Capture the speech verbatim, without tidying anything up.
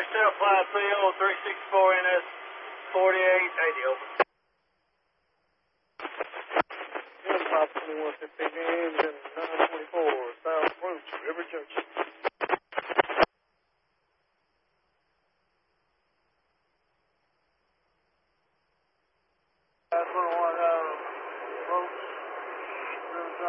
Cell flight three oh three six four N S forty-eight eighty, over. five twenty-one fifteen, engine nine twenty-four, South Approach, River Junction.